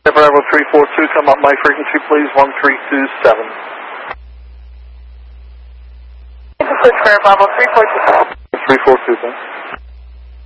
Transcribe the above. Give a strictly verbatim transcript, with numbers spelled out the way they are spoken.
Bravo three four two, come up my frequency please, one three two seven. This is Bravo three four two. three four two, sir.